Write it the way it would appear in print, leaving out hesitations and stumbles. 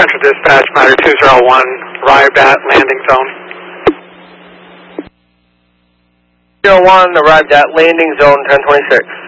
Central Dispatch, Matter 201, arrived at landing zone. 01, arrived at landing zone 1026.